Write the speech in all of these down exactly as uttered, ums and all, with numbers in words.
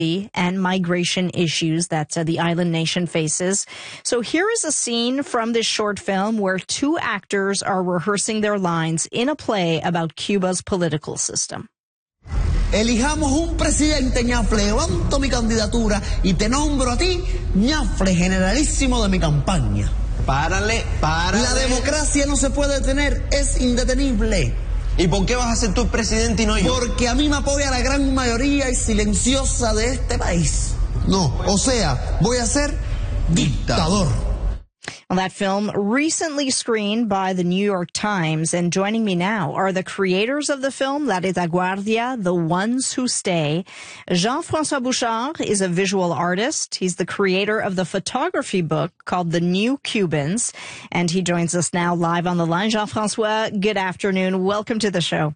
and migration issues that uh, the island nation faces. So here is a scene from this short film where two actors are rehearsing their lines in a play about Cuba's political system. Elijamos un presidente, ñafle, levanto mi candidatura y te nombro a ti, ñafle, generalísimo de mi campaña. Párale, párale. La democracia no se puede detener, es indetenible. ¿Y por qué vas a ser tú el presidente y no yo? Porque a mí me apoya la gran mayoría y silenciosa de este país. No, o sea, voy a ser dictador. Well, that film recently screened by the New York Times, and joining me now are the creators of the film, La Retaguardia, The Ones Who Stay. Jean-François Bouchard is a visual artist. He's the creator of the photography book called The New Cubans, and he joins us now live on the line. Jean-François, good afternoon. Welcome to the show.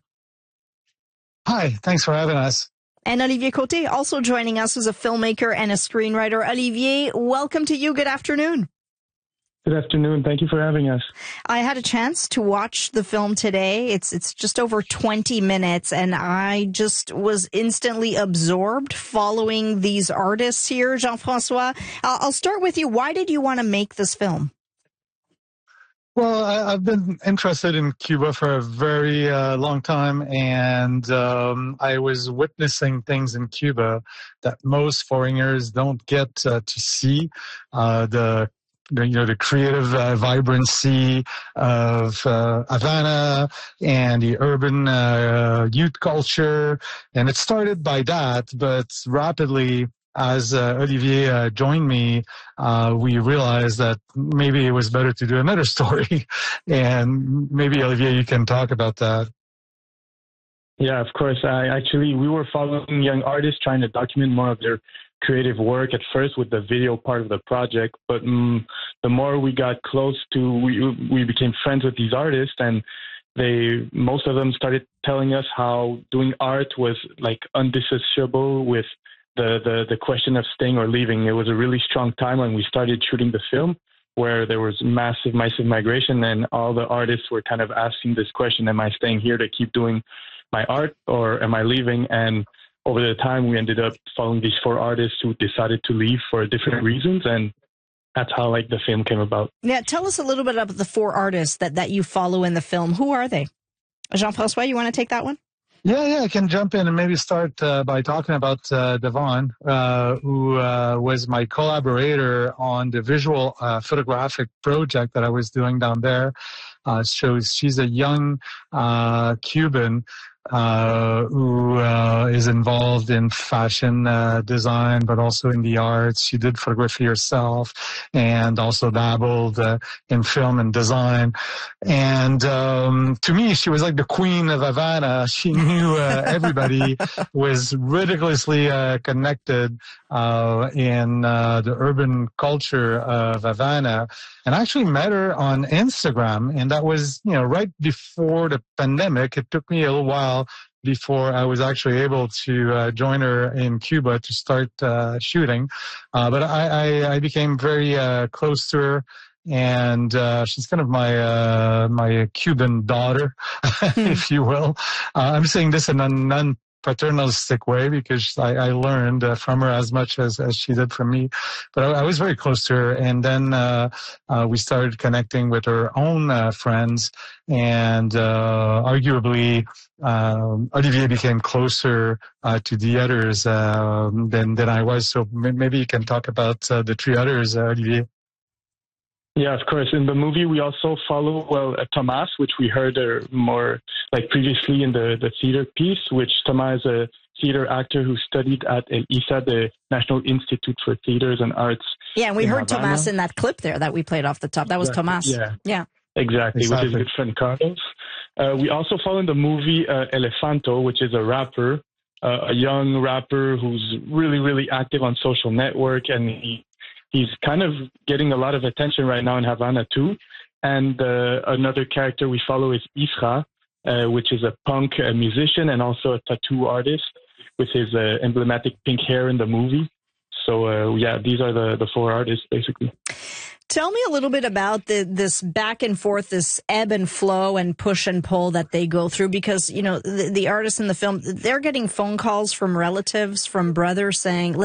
Hi, thanks for having us. And Olivier Côté, also joining us, who's a filmmaker and a screenwriter. Olivier, welcome to you. Good afternoon. Good afternoon. Thank you for having us. I had a chance to watch the film today. It's it's just over twenty minutes, and I just was instantly absorbed following these artists here. Jean-François, I'll start with you. Why did you want to make this film? Well, I, I've been interested in Cuba for a very uh, long time, and um, I was witnessing things in Cuba that most foreigners don't get uh, to see. Uh, the you know, the creative uh, vibrancy of uh, Havana and the urban uh, youth culture. And it started by that, but rapidly, as uh, Olivier uh, joined me, uh, we realized that maybe it was better to do another story. And maybe, Olivier, you can talk about that. Yeah, of course. I actually, we were following young artists trying to document more of their creative work at first with the video part of the project, but um, the more we got close to, we we became friends with these artists, and they, most of them started telling us how doing art was like undissociable with the, the, the question of staying or leaving. It was a really strong time when we started shooting the film, where there was massive, massive migration, and all the artists were kind of asking this question: am I staying here to keep doing my art, or am I leaving? And over the time, we ended up following these four artists who decided to leave for different reasons, and that's how like the film came about. Yeah, tell us a little bit about the four artists that, that you follow in the film. Who are they? Jean-François, you want to take that one? Yeah, yeah, I can jump in and maybe start uh, by talking about uh, Devon, uh, who uh, was my collaborator on the visual uh, photographic project that I was doing down there. Uh, shows she's a young uh, Cuban uh, who uh, is involved in fashion uh, design, but also in the arts. She did photography herself and also dabbled uh, in film and design. And um, to me, she was like the queen of Havana. She knew uh, everybody, was ridiculously uh, connected uh, in uh, the urban culture of Havana. And I actually met her on Instagram, and that was, you know, right before the pandemic. It took me a little while before I was actually able to uh, join her in Cuba to start uh, shooting. Uh, but I, I, I became very uh, close to her, and uh, she's kind of my uh, my Cuban daughter, if you will. Uh, I'm saying this in a non paternalistic way because I, I learned uh, from her as much as, as she did from me. But I, I was very close to her, and then uh, uh, we started connecting with her own uh, friends, and uh, arguably um, Olivier became closer uh, to the others uh, than, than I was. So maybe you can talk about uh, the three others, uh, Olivier. Yeah, of course. In the movie, we also follow, well, uh, Thomas, which we heard uh, more like previously in the, the theater piece, which Thomas is a theater actor who studied at El I S A, the National Institute for Theaters and Arts. Yeah, and we heard Havana. Thomas in that clip there that we played off the top. That was Exactly. Thomas. Yeah. Yeah. Exactly, exactly. With his good friend Carlos. Uh, we also follow in the movie uh, Elefanto, which is a rapper, uh, a young rapper who's really, really active on social network, and he He's kind of getting a lot of attention right now in Havana, too. And uh, another character we follow is Isra, uh, which is a punk uh, musician and also a tattoo artist with his uh, emblematic pink hair in the movie. So, uh, yeah, these are the, the four artists, basically. Tell me a little bit about the, this back and forth, this ebb and flow and push and pull that they go through, because, you know, the, the artists in the film, they're getting phone calls from relatives, from brothers saying,